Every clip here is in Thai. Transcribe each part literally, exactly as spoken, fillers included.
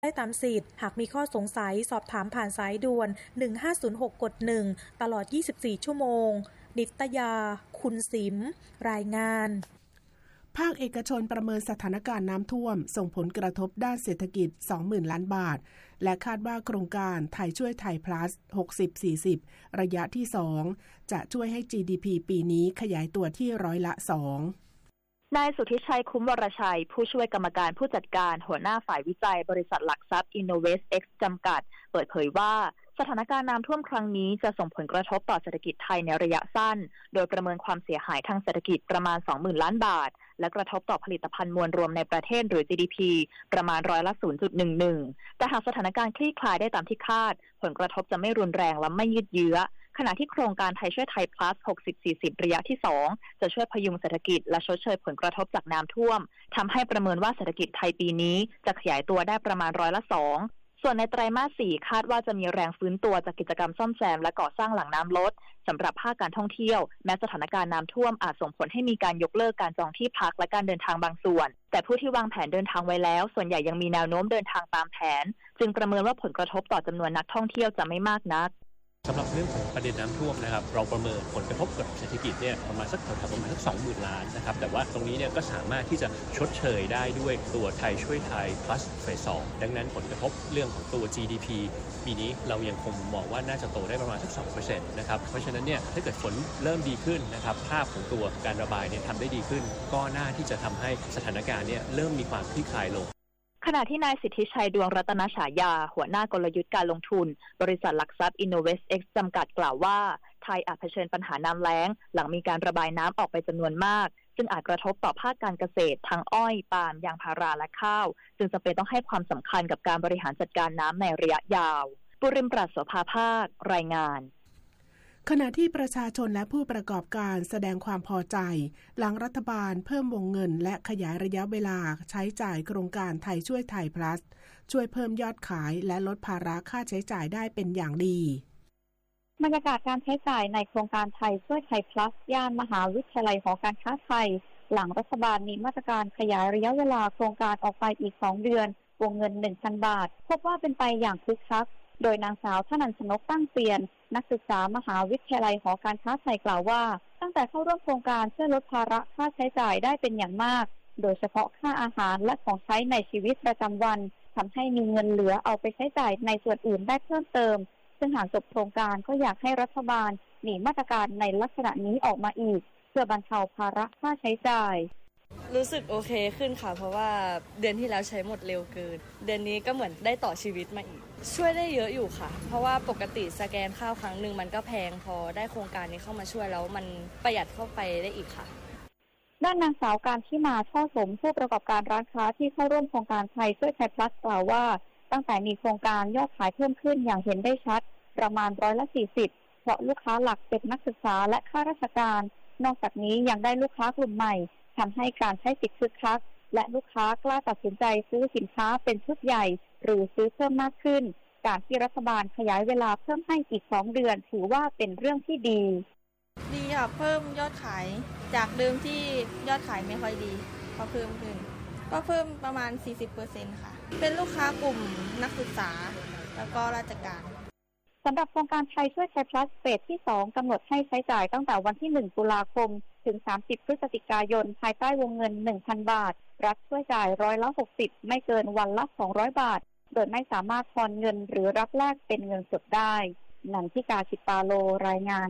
ได้ตามสิทธิ์หากมีข้อสงสัยสอบถามผ่านสายด่วนหนึ่งห้าศูนย์หกกดหนึ่งตลอดยี่สิบสี่ชั่วโมงนิตยาคุณสิมรายงานภาคเอกชนประเมินสถานการณ์น้ำท่วมส่งผลกระทบด้านเศรษฐกิจ สองหมื่น ล้านบาทและคาดว่าโครงการไทยช่วยไทย plus หกสิบ สี่สิบ ระยะที่ สอง จะช่วยให้ จี ดี พี ปีนี้ขยายตัวที่ร้อยละ สองนายสุทธิชัยคุ้มวรชัยผู้ช่วยกรรมการผู้จัดการหัวหน้าฝ่ายวิจัยบริษัทหลักทรัพย์ InnovestX จำกัดเปิดเผยว่าสถานการณ์น้ำท่วมครั้งนี้จะส่งผลกระทบต่อเศรษฐกิจไทยในระยะสั้นโดยประเมินความเสียหายทางเศรษฐกิจประมาณ สองหมื่น ล้านบาทและกระทบต่อผลิตภัณฑ์มวลรวมในประเทศหรือ จี ดี พี ประมาณร้อยละ ศูนย์จุดหนึ่งหนึ่ง แต่หากสถานการณ์คลี่คลายได้ตามที่คาดผลกระทบจะไม่รุนแรงและไม่ยืดเยื้อขณะที่โครงการไทยช่วยไทย plus หกสิบ สี่สิบ ระยะที่ สอง จะช่วยพยุงเศรษฐกิจและชดเชยผลกระทบจากน้ำท่วมทำให้ประเมินว่าเศรษฐกิจไทยปีนี้จะขยายตัวได้ประมาณร้อยละ สองส่วนในไตรมาส สี่คาดว่าจะมีแรงฟื้นตัวจากกิจกรรมซ่อมแซมและก่อสร้างหลังน้ำลดสำหรับภาคการท่องเที่ยวแม้สถานการณ์น้ำท่วมอาจส่งผลให้มีการยกเลิกการจองที่พักและการเดินทางบางส่วนแต่ผู้ที่วางแผนเดินทางไว้แล้วส่วนใหญ่ยังมีแนวโน้มเดินทางตามแผนจึงประเมินว่าผลกระทบต่อจำนวนนักท่องเที่ยวจะไม่มากนักสำหรับเรื่องของประเด็นน้ำท่วมนะครับเราประเมินผลกระทบกับเศรษฐกิจเนี่ยประมาณสักแถวๆประมาณสัก สองหมื่น ล้านนะครับแต่ว่าตรงนี้เนี่ยก็สามารถที่จะชดเชยได้ด้วยตัวไทยช่วยไทย plus เฟส สองดังนั้นผลกระทบเรื่องของตัว จี ดี พี ปีนี้เรายังคงมองว่าน่าจะโตได้ประมาณสัก สองเปอร์เซ็นต์ นะครับเพราะฉะนั้นเนี่ยถ้าเกิดฝนเริ่มดีขึ้นนะครับภาพของตัวการระบายเนี่ยทำได้ดีขึ้นก็น่าที่จะทำให้สถานการณ์เนี่ยเริ่มมีความคลี่คลายลงขณะที่นายสิทธิชัยดวงรัตนฉายาหัวหน้ากลยุทธ์การลงทุนบริษัทหลักทรัพย์ InnovestX จำกัดกล่าวว่าไทยอาจเผชิญปัญหาน้ำแล้งหลังมีการระบายน้ำออกไปจำนวนมากซึ่งอาจกระทบต่อภาคการเกษตรทั้งอ้อยปาล์มยางพาราและข้าวจึงจำเป็นต้องให้ความสำคัญกับการบริหารจัดการน้ำในระยะยาวปุริมปราศโสภาภาครายงานขณะที่ประชาชนและผู้ประกอบการแสดงความพอใจหลังรัฐบาลเพิ่มวงเงินและขยายระยะเวลาใช้จ่ายโครงการไทยช่วยไทย plus ช่วยเพิ่มยอดขายและลดภาระค่าใช้จ่ายได้เป็นอย่างดีบรรยากาศการใช้จ่ายในโครงการไทยช่วยไทย plus ย่านมหาวิทยาลัยหอการค้าไทยหลังรัฐบาลมีมาตรการขยายระยะเวลาโครงการออกไปอีกสองเดือนวงเงิน หนึ่งพัน บาทพบว่าเป็นไปอย่างคึกคักโดยนางสาวธนันชนกตั้งเปลี่ยนนักศึกษามหาวิทยาลัยหอการค้าไทยกล่าวว่าตั้งแต่เข้าร่วมโครงการช่วยลดภาระค่าใช้จ่ายได้เป็นอย่างมากโดยเฉพาะค่าอาหารและของใช้ในชีวิตประจำวันทำให้มีเงินเหลือเอาไปใช้จ่ายในส่วนอื่นได้เพิ่มเติมซึ่งหากจบโครงการก็อยากให้รัฐบาลมีมาตรการในลักษณะนี้ออกมาอีกเพื่อบรรเทาภาระค่าใช้จ่ายรู้สึกโอเคขึ้นค่ะเพราะว่าเดือนที่แล้วใช้หมดเร็วเกินเดือนนี้ก็เหมือนได้ต่อชีวิตมาอีกช่วยได้เยอะอยู่ค่ะเพราะว่าปกติสแกนข้าวครั้งหนึ่งมันก็แพงพอได้โครงการนี้เข้ามาช่วยแล้วมันประหยัดเข้าไปได้อีกค่ะด้านนางสาวการที่มาช่อสมผู้ประกอบการร้านค้าที่เข้าร่วมโครงการไทยช่วยไทย plus กล่าวว่าตั้งแต่มีโครงการยอดขายเพิ่มขึ้นอย่างเห็นได้ชัดประมาณร้อยละสี่สิบเพราะลูกค้าหลักเป็นนักศึกษาและข้าราชการนอกจากนี้ยังได้ลูกค้ากลุ่มใหม่ทำให้การใช้สิทธิ์คึกคักและลูกค้ากล้าตัดสินใจซื้อสินค้าเป็นชุดใหญ่หรือซื้อเพิ่มมากขึ้นการที่รัฐบาลขยายเวลาเพิ่มให้อีกสองเดือนถือว่าเป็นเรื่องที่ดีดีค่ะเพิ่มยอดขายจากเดิมที่ยอดขายไม่ค่อยดีก็เพิ่มขึ้นก็เพิ่มประมาณ สี่สิบเปอร์เซ็นต์ ค่ะเป็นลูกค้ากลุ่มนักศึกษาแล้วก็ราชการสำหรับโครงการไทยช่วยไทย plus เฟสที่สองกำหนดให้ใช้จ่ายตั้งแต่วันที่หนึ่งตุลาคมถึงสามสิบพฤศจิกายนภายใต้วงเงิน หนึ่งพัน บาทรัฐช่วยจ่ายร้อยละหกสิบไม่เกินวันละสองร้อยบาทโดยไม่สามารถทอนเงินหรือรับแลกเป็นเงินสดได้นันทิกาชิตาโลรายงาน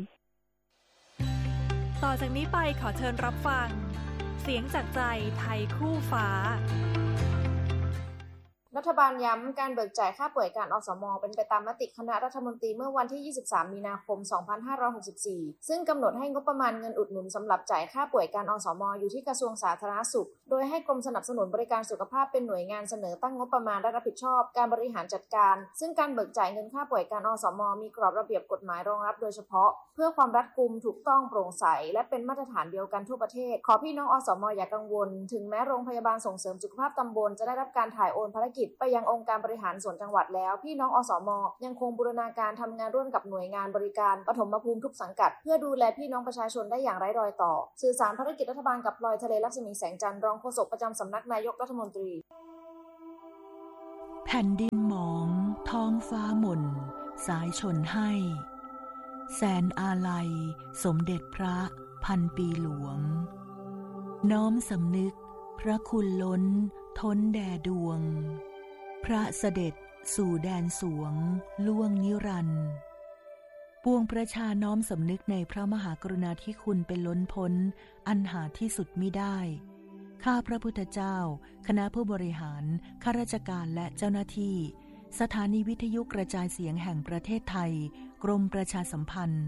ต่อจากนี้ไปขอเชิญรับฟังเสียงจากใจไทยคู่ฟ้ารัฐบาลย้ำการเบิกจ่ายค่าป่วยการอสม.เป็นไปตามมติคณะรัฐมนตรีเมื่อวันที่ยี่สิบสามมีนาคมสองพันห้าร้อยหกสิบสี่ซึ่งกำหนดให้งบประมาณเงินอุดหนุนสำหรับจ่ายค่าป่วยการอสม.อยู่ที่กระทรวงสาธารณสุขโดยให้กรมสนับสนุนบริการสุขภาพเป็นหน่วยงานเสนอตั้งงบประมาณและรับผิดชอบการบริหารจัดการซึ่งการเบิกจ่ายเงินค่าป่วยการอสม.มีกรอบระเบียบกฎหมายรองรับโดยเฉพาะเพื่อความรัดกุมถูกต้องโปร่งใสและเป็นมาตรฐานเดียวกันทั่วประเทศขอพี่น้องอสม.อย่ากังวลถึงแม้โรงพยาบาลส่งเสริมสุขภาพตำบลจะได้รับการถ่ายโอนภารกิจไปยังองค์การบริหารส่วนจังหวัดแล้วพี่น้องอสม.ยังคงบูรณาการทำงานร่วมกับหน่วยงานบริการปฐมภูมิทุกสังกัดเพื่อดูแลพี่น้องประชาชนได้อย่างไร้รอยต่อสื่อสารภารกิจรัฐบาลกับพลอยทะเลลักษมีแสงจันทร์รองโฆษกประจำสำนักนายกรัฐมนตรีแผผ่นดินหมองท้องฟ้าหม่นสายชนให้แสนอาลัยสมเด็จพระพันปีหลวงน้อมสำนึกพระคุณล้นท้นแด่ดวงพระเสด็จสู่แดนสวงล่วงนิรันดร์ปวงประชาน้อมสำนึกในพระมหากรุณาธิคุณเป็นล้นพ้นอันหาที่สุดมิได้ข้าพระพุทธเจ้าคณะผู้บริหารข้าราชการและเจ้าหน้าที่สถานีวิทยุกระจายเสียงแห่งประเทศไทยกรมประชาสัมพันธ์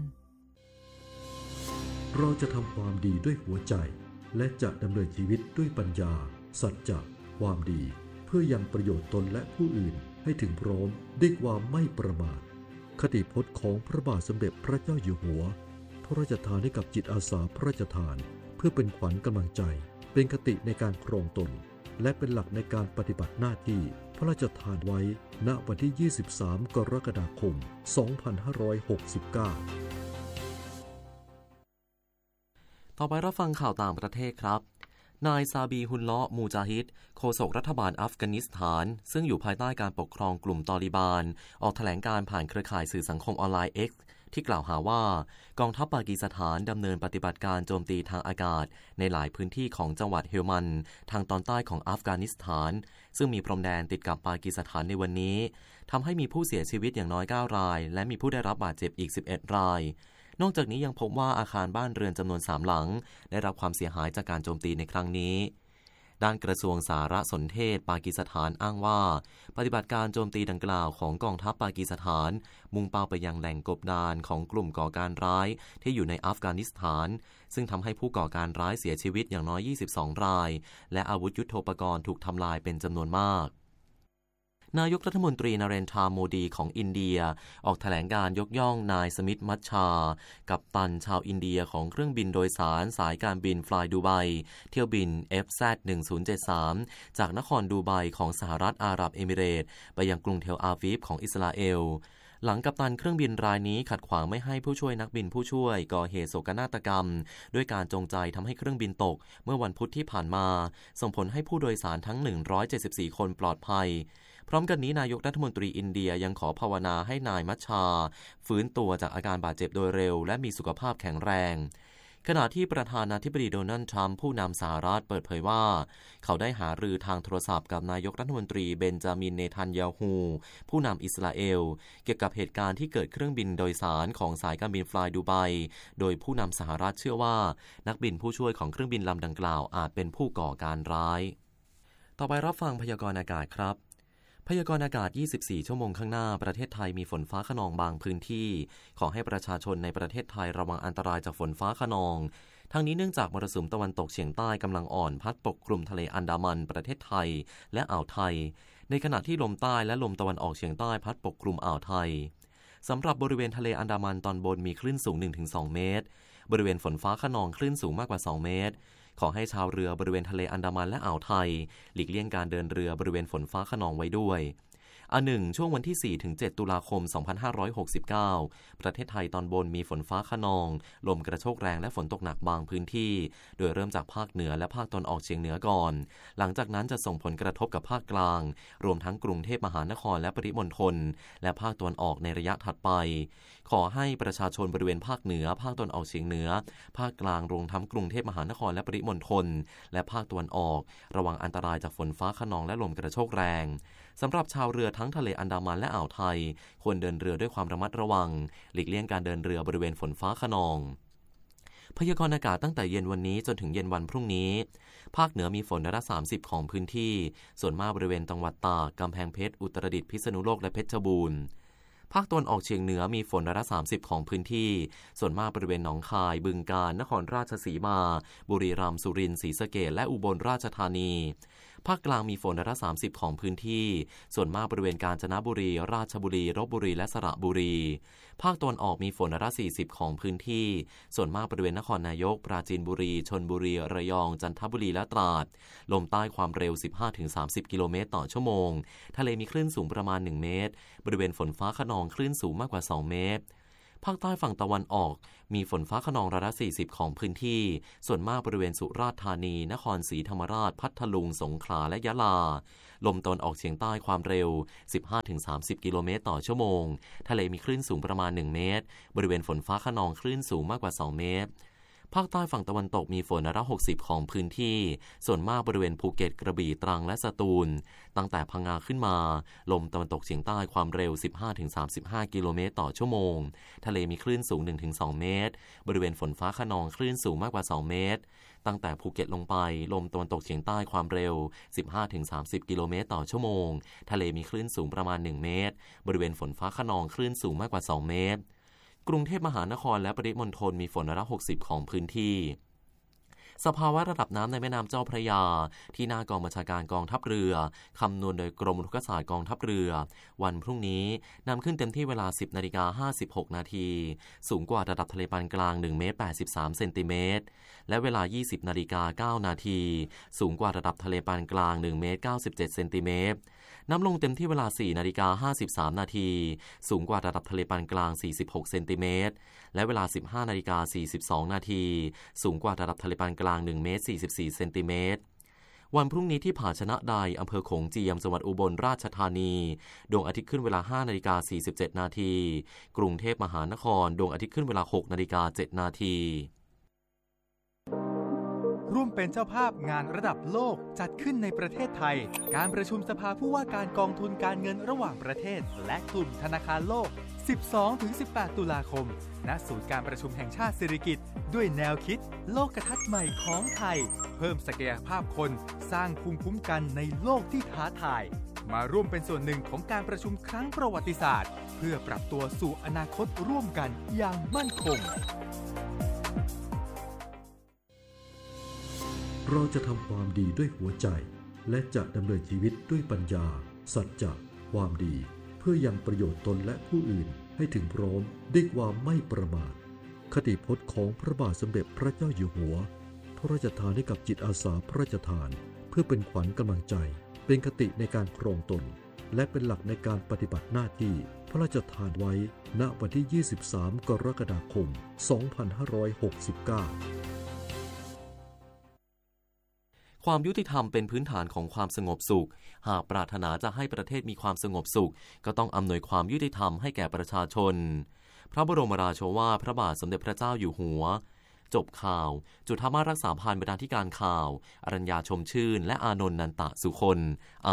เราจะทำความดีด้วยหัวใจและจะดำเนินชีวิตด้วยปัญญาสัจจะความดีเพื่อยังประโยชน์ตนและผู้อื่นให้ถึงพร้อมด้วยความไม่ประมาทคติพจน์ของพระบาทสมเด็จพระเจ้าอยู่หัวพระราชทานให้กับจิตอาสาพระราชทานเพื่อเป็นขวัญกำลังใจเป็นคติในการครองตนและเป็นหลักในการปฏิบัติหน้าที่พระราชทานไว้ณวันที่ยี่สิบสามกรกฎาคมสองพันห้าร้อยหกสิบเก้าต่อไปรับฟังข่าวต่างประเทศครับนายซาบีฮุลเลาะห์มูจาฮิดโฆษกรัฐบาลอัฟกานิสถานซึ่งอยู่ภายใต้การปกครองกลุ่มตอลิบานออกแถลงการผ่านเครือข่ายสื่อสังคมออนไลน์ X ที่กล่าวหาว่ากองทัพปากีสถานดำเนินปฏิบัติการโจมตีทางอากาศในหลายพื้นที่ของจังหวัดเฮลมันด์ทางตอนใต้ของอัฟกานิสถานซึ่งมีพรมแดนติดกับปากีสถานในวันนี้ทำให้มีผู้เสียชีวิตอย่างน้อยเก้ารายและมีผู้ได้รับบาดเจ็บอีกสิบเอ็ดรายนอกจากนี้ยังพบว่าอาคารบ้านเรือนจำนวนสามหลังได้รับความเสียหายจากการโจมตีในครั้งนี้ด้านกระทรวงสารสนเทศปากีสถานอ้างว่าปฏิบัติการโจมตีดังกล่าวของกองทัพปากีสถานมุ่งเป้าไปยังแหล่งกบดานของกลุ่มก่อการร้ายที่อยู่ในอัฟกานิสถานซึ่งทำให้ผู้ก่อการร้ายเสียชีวิตอย่างน้อยยี่สิบสองรายและอาวุธยุทโธปกรณ์ถูกทำลายเป็นจำนวนมากนายกรัฐมนตรีนเรนทรา โมดีของอินเดียออกแถลงการยกย่องนายสมิธ มัชชากัปตันชาวอินเดียของเครื่องบินโดยสารสายการบินฟลายดูไบเที่ยวบิน เอฟ แซด หนึ่งศูนย์เจ็ดสาม จากนครดูไบของสหรัฐอาหรับเอมิเรตส์ไปยังกรุงเทลอาวีฟของอิสราเอลหลังกัปตันเครื่องบินรายนี้ขัดขวางไม่ให้ผู้ช่วยนักบินผู้ช่วยก่อเหตุโศกนาฏกรรมด้วยการจงใจทำให้เครื่องบินตกเมื่อวันพุธที่ผ่านมาส่งผลให้ผู้โดยสารทั้งหนึ่งร้อยเจ็ดสิบสี่คนปลอดภัยพร้อมกันนี้นายกรัฐมนตรีอินเดียยังขอภาวนาให้นายมัชชาฟื้นตัวจากอาการบาดเจ็บโดยเร็วและมีสุขภาพแข็งแรงขณะที่ประธานาธิบดีโดนัลด์ทรัมป์ผู้นำสหรัฐเปิดเผยว่าเขาได้หารือทางโทรศัพท์กับนายกรัฐมนตรีเบนจามิน เนทันยาฮูผู้นำอิสราเอลเกี่ยวกับเหตุการณ์ที่เกิดเครื่องบินโดยสารของสายการบินฟลายดูไบโดยผู้นำสหรัฐเชื่อว่านักบินผู้ช่วยของเครื่องบินลำดังกล่าวอาจเป็นผู้ก่อการร้ายต่อไปรับฟังพยากรณ์อากาศครับพยากรณ์อากาศยี่สิบสี่ชั่วโมงข้างหน้าประเทศไทยมีฝนฟ้าคะนองบางพื้นที่ขอให้ประชาชนในประเทศไทยระวังอันตรายจากฝนฟ้าคะนองทั้งนี้เนื่องจากมรสุมตะวันตกเฉียงใต้กำลังอ่อนพัดปกคลุมทะเลอันดามันประเทศไทยและอ่าวไทยในขณะที่ลมใต้และลมตะวันออกเฉียงใต้พัดปกคลุมอ่าวไทยสำหรับบริเวณทะเลอันดามันตอนบนมีคลื่นสูง หนึ่งถึงสอง เมตรบริเวณฝนฟ้าคะนองคลื่นสูงมากกว่าสองเมตรขอให้ชาวเรือบริเวณทะเลอันดามันและอ่าวไทยหลีกเลี่ยงการเดินเรือบริเวณฝนฟ้าคะนองไว้ด้วยอันหนึ่งช่วงวันที่ สี่ถึงเจ็ด ตุลาคม สองพันห้าร้อยหกสิบเก้าประเทศไทยตอนบนมีฝนฟ้าคะนองลมกระโชกแรงและฝนตกหนักบางพื้นที่โดยเริ่มจากภาคเหนือและภาคตะวันออกเฉียงเหนือก่อนหลังจากนั้นจะส่งผลกระทบกับภาคกลางรวมทั้งกรุงเทพมหานครและปริมณฑลและภาคตะวันออกในระยะถัดไปขอให้ประชาชนบริเวณภาคเหนือภาคตะวันออกเฉียงเหนือภาคกลางรวมทั้งกรุงเทพมหานครและปริมณฑลและภาคตะวันออกระวังอันตรายจากฝนฟ้าคะนองและลมกระโชกแรงสำหรับชาวเรือทั้งทะเลอันดามันและอ่าวไทยควรเดินเรือด้วยความระมัดระวังหลีกเลี่ยงการเดินเรือบริเวณฝนฟ้าคะนองพยากรณ์อากาศตั้งแต่เย็นวันนี้จนถึงเย็นวันพรุ่งนี้ภาคเหนือมีฝนร้อยละสามสิบของพื้นที่ส่วนมากบริเวณจังหวัดตากกำแพงเพชรอุตรดิตถ์พิษณุโลกและเพชรบูรณ์ภาคตะวันออกเฉียงเหนือมีฝนร้อยละสามสิบของพื้นที่ส่วนมากบริเวณหนองคายบึงกาฬนครราชสีมาบุรีรัมย์สุรินทร์ศรีสะเกษและอุบลราชธานีภาคกลางมีฝนร้อยละสามสิบของพื้นที่ส่วนมากบริเวณกาญจนบุรีราชบุรีลพบุรีและสระบุรีภาคตะวันออกมีฝนร้อยละสี่สิบของพื้นที่ส่วนมากบริเวณนครนายกปราจีนบุรีชลบุรีระยองจันทบุรีและตราดลมใต้ความเร็ว สิบห้าถึงสามสิบ กิโลเมตรต่อชั่วโมงทะเลมีคลื่นสูงประมาณหนึ่งเมตรบริเวณฝนฟ้าคะนองคลื่นสูงมากกว่าสองเมตรภาคใต้ฝั่งตะวันออกมีฝนฟ้าคะนองร้อยละสี่สิบของพื้นที่ส่วนมากบริเวณสุราษฎร์ธานีนครศรีธรรมราชพัทลุงสงขลาและยะลาลมตะวันออกเฉียงใต้ความเร็ว สิบห้าถึงสามสิบ กิโลเมตรต่อชั่วโมงทะเลมีคลื่นสูงประมาณหนึ่งเมตรบริเวณฝนฟ้าคะนองคลื่นสูงมากกว่าสองเมตรภาคใต้ฝั่งตะวันตกมีฝนร้อยละหกสิบของพื้นที่ส่วนมากบริเวณภูเก็ตกระบี่ตรังและสตูลตั้งแต่พังงาขึ้นมาลมตะวันตกเฉียงใต้ความเร็ว สิบห้าถึงสามสิบห้า กิโลเมตรต่อชั่วโมงทะเลมีคลื่นสูง หนึ่งถึงสอง เมตรบริเวณฝนฟ้าคะนองคลื่นสูงมากกว่าสองเมตรตั้งแต่ภูเก็ตลงไปลมตะวันตกเฉียงใต้ความเร็ว สิบห้าถึงสามสิบ กิโลเมตรต่อชั่วโมงทะเลมีคลื่นสูงประมาณหนึ่งเมตรบริเวณฝนฟ้าคะนองคลื่นสูงมากกว่าสองเมตรกรุงเทพมหานครและปริมณฑลมีฝนร้อยละหกสิบของพื้นที่สภาวะระดับน้ำในแม่น้ำเจ้าพระยาที่หน้ากองบัญชาการกองทัพเรือคำนวณโดยกรมอุทกศาสตร์กองทัพเรือวันพรุ่งนี้นำขึ้นเต็มที่เวลา สิบนาฬิกาห้าสิบหกนาทีสูงกว่าระดับทะเลปานกลางหนึ่งเมตรแปดสิบสามเซนติเมตรและเวลา ยี่สิบนาฬิกาเก้านาทีสูงกว่าระดับทะเลปานกลางหนึ่งเมตรเก้าสิบเจ็ดเซนติเมตรน้ำลงเต็มที่เวลา สี่นาฬิกาห้าสิบสามนาทีสูงกว่าระดับทะเลปานกลางสี่สิบหกเซนติเมตรและเวลา สิบห้านาฬิกาสี่สิบสองนาทีสูงกว่าระดับทะเลปานกลางหนึ่งเมตรสี่สิบสี่เซนติเมตรวันพรุ่งนี้ที่ผาชนะใดอำเภอโขงเจียมจังหวัดอุบลราชธานีดวงอาทิตย์ขึ้นเวลา ห้านาฬิกาสี่สิบเจ็ดนาทีกรุงเทพมหานครดวงอาทิตย์ขึ้นเวลา หกนาฬิกาเจ็ดนาทีร่วมเป็นเจ้าภาพงานระดับโลกจัดขึ้นในประเทศไทยการประชุมสภาผู้ว่าการกองทุนการเงินระหว่างประเทศและกลุ่มธนาคารโลก สิบสองถึงสิบแปด ตุลาคมณศูนย์การประชุมแห่งชาติสิริกิติ์ด้วยแนวคิดโลกทัศน์ใหม่ของไทยเพิ่มศักยภาพคนสร้างภูมิคุ้มกันในโลกที่ท้าทายมาร่วมเป็นส่วนหนึ่งของการประชุมครั้งประวัติศาสตร์เพื่อปรับตัวสู่อนาคตร่วมกันอย่างมั่นคงเราจะทำความดีด้วยหัวใจและจะดำเนินชีวิตด้วยปัญญาสัจจะความดีเพื่อยังประโยชน์ตนและผู้อื่นให้ถึงพร้อมด้วยความไม่ประมาทคติพจน์ของพระบาทสมเด็จพระเจ้าอยู่หัวพระราชทานให้กับจิตอาสาพระราชทานเพื่อเป็นขวัญกำลังใจเป็นคติในการครองตนและเป็นหลักในการปฏิบัติหน้าที่พระราชทานไว้ณวันที่ยี่สิบสามกรกฎาคมสองพันห้าร้อยหกสิบเก้าความยุติธรรมเป็นพื้นฐานของความสงบสุขหากปรารถนาจะให้ประเทศมีความสงบสุขก็ต้องอำนวยความยุติธรรมให้แก่ประชาชนพระบรมราโชวาทพระบาทสมเด็จพระเจ้าอยู่หัวจบข่าวจุฑามาสรักษาพันธ์บรรณาธิการข่าวอรัญญาชมชื่นและอานนท์นันตะสุคนอ่าน